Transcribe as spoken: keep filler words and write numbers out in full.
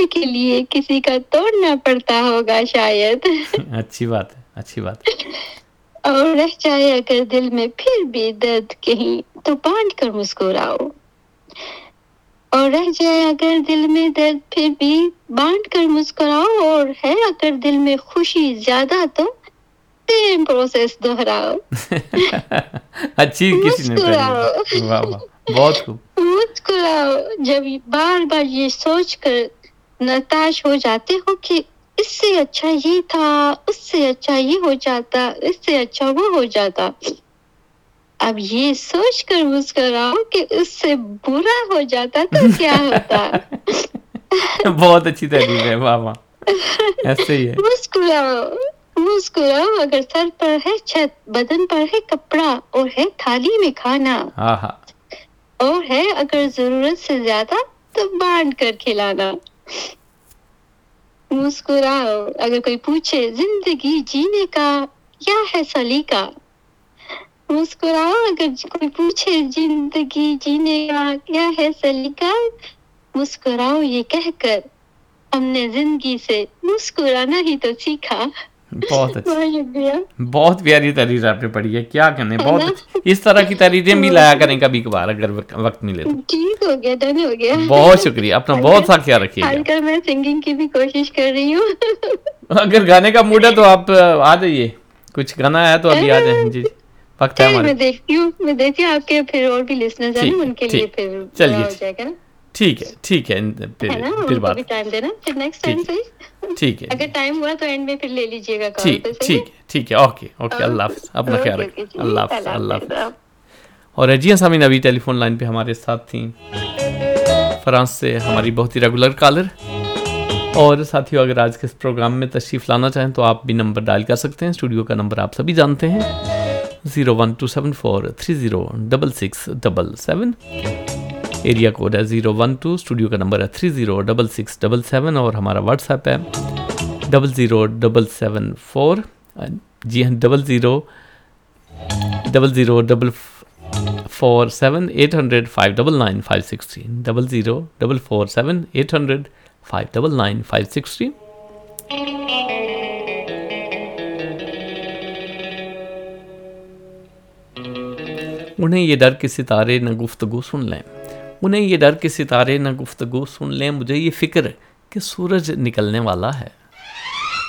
जीने के लिए किसी का तोड़ना पड़ता होगा शायद। अच्छी बात है, अच्छी बात है। और रह जाए अगर दिल में फिर भी दर्द कहीं, तो बांध कर मुस्कुराओ। और रह जाए अगर दिल में दर्द फिर भी बांध कर मुस्कुराओ। और है अगर दिल में खुशी ज्यादा तो सेम प्रोसेस दोहराओ। अच्छी किसी ने तारीफ, वाह वाह, बहुत खूब। मुस्कुराओ जब बार बार ये सोच कर नताश हो जाते हो कि इससे अच्छा ये था, उससे अच्छा ये हो जाता, इससे अच्छा वो हो जाता। अब ये सोच कर मुस्कुराओ कि उससे बुरा हो जाता तो क्या होता। बहुत अच्छी तारीफ है, वाह वाह, ऐसे ही है। मुस्कुराओ मुस्कुराओ अगर सर पर है छत, बदन पर है कपड़ा और है थाली में खाना। हाँ हाँ। और है अगर जरूरत से ज्यादा तो बांट कर खिलाना। मुस्कुराओ अगर कोई पूछे जिंदगी जीने का क्या है सलीका। मुस्कुराओ अगर कोई पूछे जिंदगी जीने का क्या है सलीका। मुस्कुराओ ये कहकर हमने जिंदगी से मुस्कुराना ही तो सीखा। बहुत अच्छी, बहुत शुक्रिया। बहुत प्यारी तारीफ आपने पढ़ी है, क्या कहने, बहुत अच्छी। इस तरह की तारीफें भी लाया करें कभी कभार अगर वक्त मिले तो। ठीक हो गया, डन हो गया। बहुत शुक्रिया, अपना बहुत सा ख्याल रखिएगा। आजकल मैं सिंगिंग की भी कोशिश कर रही हूँ। अगर गाने का मूड है तो आप आ जाइए, कुछ गाना है तो अभी आ जाए जी, वक्त है हमारे। मैं देखती हूँ मैं देखती हूँ आपके फिर और भी लिसनर्स हैं उनके लिए फिर चलिए हो जाएगा ना। ठीक है ठीक है, फिर है ना, फिर बात, भी टाइम देना फिर नेक्स्ट टाइम से। ठीक है, अगर टाइम हुआ तो एंड में फिर ले लीजिएगा कॉल। ठीक ठीक है ठीक है, ओके ओके, अल्लाह हाफ़िज़, अपना ख्याल रखिए, अल्लाह हाफ़िज़, अल्लाह हाफ़िज़। और रजिया सामीन अभी टेलीफोन लाइन पे हमारे साथ थी फ्रांस से, हमारी बहुत ही रेगुलर कॉलर। और साथियों, अगर आज के इस प्रोग्राम में तशरीफ़ लाना चाहें तो आप भी नंबर डायल कर सकते हैं। स्टूडियो का नंबर आप सभी जानते हैं, zero one two seven four three zero double six double seven. Area code है ज़ीरो वन टू, स्टूडियो का नंबर है three zero double six double seven. और हमारा व्हाट्सएप है double zero double seven four, जी हाँ, double zero double zero double four seven eight hundred five double nine five six three, double zero double four seven eight hundred five double nine five six three. उन्हें ये डर के सितारे न गुफ्तगू सुन लें, उन्हें ये डर के सितारे न गुफ्तगू सुन लें, मुझे ये फ़िक्र कि सूरज निकलने वाला है।